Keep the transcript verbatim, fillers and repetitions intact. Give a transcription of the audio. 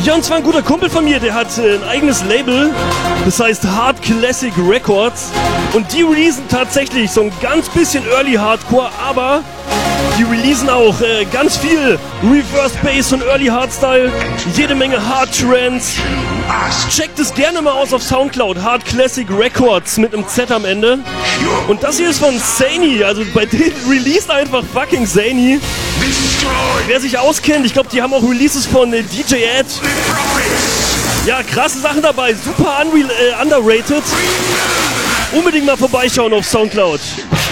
Ja, und zwar ein guter Kumpel von mir, der hat äh, ein eigenes Label, das heißt Hard Classic Records. Und die releasen tatsächlich so ein ganz bisschen Early Hardcore, aber die releasen auch äh, ganz viel Reverse Bass und Early Hardstyle, jede Menge Hard Trance. Checkt es gerne mal aus auf Soundcloud, Hard Classic Records mit einem Z am Ende. Und das hier ist von Zany, also bei denen released einfach fucking Zany. Wer sich auskennt, ich glaube, die haben auch Releases von äh, D J Ed. Ja, krasse Sachen dabei, super unreal, äh, underrated. Unbedingt mal vorbeischauen auf Soundcloud.